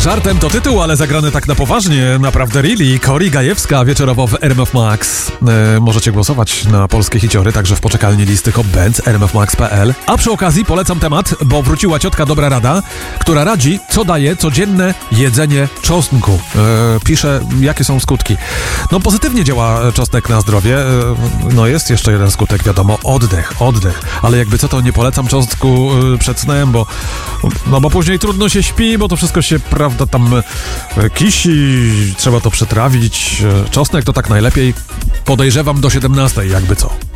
Żartem to tytuł, ale zagrany tak na poważnie, naprawdę really. Kori Gajewska wieczorowo w RMF Max. Możecie głosować na polskie hiciory, także w poczekalni listy Hot Bands rmfmax.pl. A przy okazji polecam temat, bo wróciła ciotka Dobra Rada, która radzi, co daje codzienne jedzenie czosnku. Pisze, jakie są skutki. No pozytywnie działa czosnek na zdrowie. No jest jeszcze jeden skutek, wiadomo, oddech. Ale jakby co, to nie polecam czosnku przed snem, bo później trudno się śpi, bo to wszystko się, prawda, tam kisi, trzeba to przetrawić. Czosnek to tak najlepiej, podejrzewam, do 17, jakby co.